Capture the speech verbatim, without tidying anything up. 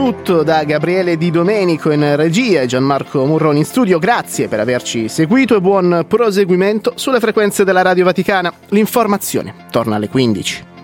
tutto da Gabriele Di Domenico in regia e Gianmarco Murroni in studio. Grazie per averci seguito e buon proseguimento sulle frequenze della Radio Vaticana. L'informazione torna alle quindici.